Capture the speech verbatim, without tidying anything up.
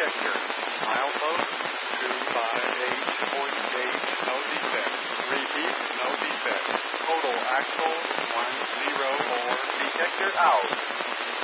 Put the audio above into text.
detector. Milepost two five eight point eight, no defect. Repeat, no defect. Total axle one zero four, detector out.